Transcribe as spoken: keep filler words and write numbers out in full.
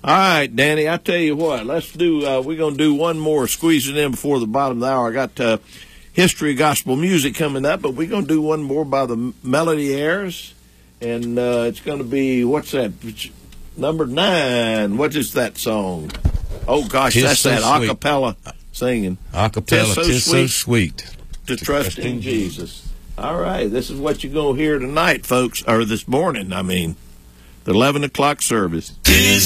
All right, Danny, I tell you what, let's do, uh, we're going to do one more, squeeze it in before the bottom of the hour. I got uh, History of Gospel Music coming up, but we're going to do one more by the Melody Airs, and uh, it's going to be, what's that, number nine, what is that song? Oh, gosh, Tis that's so that sweet. acapella singing. Acapella, Tis so tis sweet so sweet. To trust in Jesus. All right, this is what you're going to hear tonight, folks, or this morning, I mean, the eleven o'clock service. Tis